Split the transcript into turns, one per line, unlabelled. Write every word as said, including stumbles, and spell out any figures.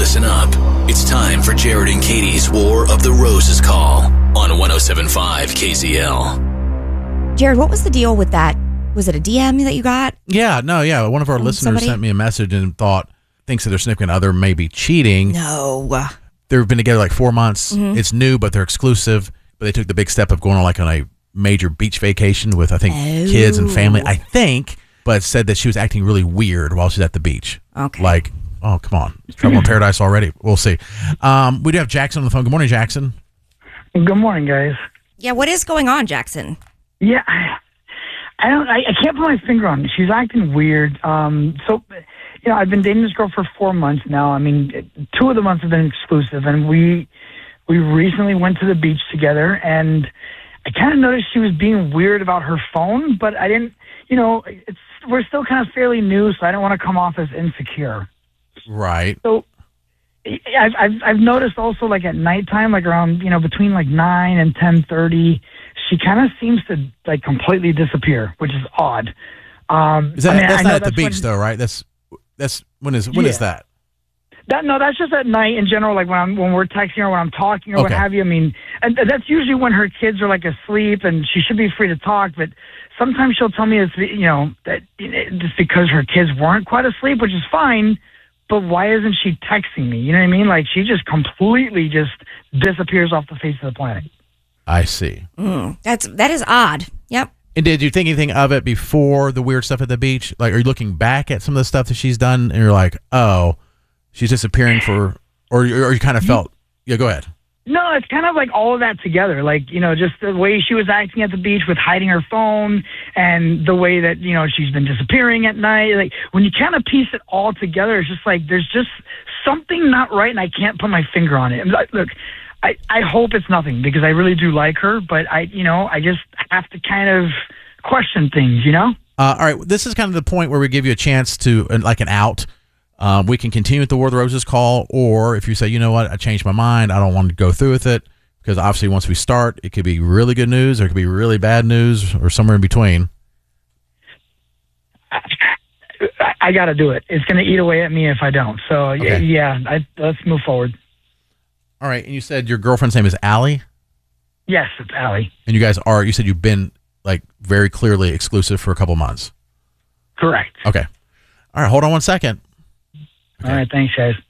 Listen up. It's time for Jared and Katie's War of the Roses call on one oh seven point five K Z L.
Jared, what was the deal with that? Was it a D M that you got?
Yeah, no, yeah. One of our
From
listeners
somebody?
sent me a message and thought, thinks that their significant other may be cheating.
No.
They've been together like four months.
Mm-hmm.
It's new, but they're exclusive. But they took the big step of going on like on a major beach vacation with, I think,
Oh.
kids and family, I think, but said that she was acting really weird while she's at the beach.
Okay.
Like, oh, come on. Trouble in paradise already. We'll see. Um, we do have Jackson on the phone. Good morning, Jackson.
Good morning, guys.
Yeah, what is going on, Jackson?
Yeah, I, I don't. I, I can't put my finger on it. She's acting weird. Um, so, you know, I've been dating this girl for four months now. I mean, two of the months have been exclusive, and we we recently went to the beach together, and I kind of noticed she was being weird about her phone, but I didn't. You know, it's we're still kind of fairly new, so I don't want to come off as insecure.
Right.
So I've, I've I've noticed also, like at nighttime, like around, you know, between like nine and ten thirty, she kind of seems to like completely disappear, which is odd. Um,
Is that,
I mean,
that's
I
not
know
at the
that's
beach,
when-
though, right? That's that's when is when
Yeah.
is that?
That no, that's just at night in general. Like when I'm when we're texting or when I'm talking or what
Okay.
have you. I mean, and that's usually when her kids are like asleep and she should be free to talk. But sometimes she'll tell me it's, you know, that just because her kids weren't quite asleep, which is fine. But why isn't she texting me? You know what I mean? Like she just completely just disappears off the face of the planet.
I see.
Mm, that's that is odd. Yep.
And did you think anything of it before the weird stuff at the beach? Like, are you looking back at some of the stuff that she's done and you're like, oh, she's disappearing for, or, or you kind of felt, yeah, go ahead.
No, it's kind of like all of that together. Like, you know, just the way she was acting at the beach with hiding her phone and the way that, you know, she's been disappearing at night. Like, when you kind of piece it all together, it's just like there's just something not right, and I can't put my finger on it. Like, look, I, I hope it's nothing because I really do like her, but I, you know, I just have to kind of question things, you know?
Uh, all right, this is kind of the point where we give you a chance to, uh, like an out. Um, we can continue with the War of the Roses call, or if you say, you know what, I changed my mind, I don't want to go through with it, because obviously once we start, it could be really good news, or it could be really bad news, or somewhere in between.
I, I got to do it. It's going to eat away at me if I don't. So,
Okay.
yeah, I, let's move forward.
All right, and you said your girlfriend's name is Allie,
Yes, it's Allie.
and you guys are, you said you've been, like, very clearly exclusive for a couple months.
Correct.
Okay. All right, hold on one second.
All right, thanks, guys.